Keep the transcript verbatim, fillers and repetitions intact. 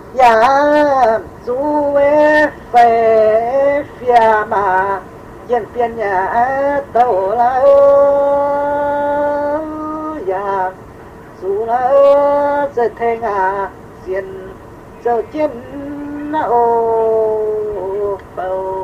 呀，诸位飞飞嘛，见边呀到了呀，dù là giờ thế ngà xiên giờ chân ô bầu